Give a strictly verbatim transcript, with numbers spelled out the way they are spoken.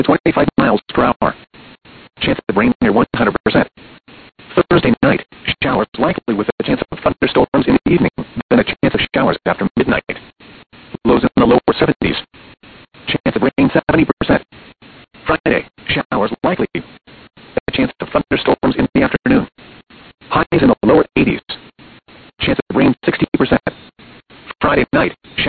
to twenty-five miles per hour. Chance of rain near one hundred percent. Thursday night, showers likely with a chance of thunderstorms in the evening, then a chance of showers after midnight. Lows in the lower seventies. Chance of rain seventy percent.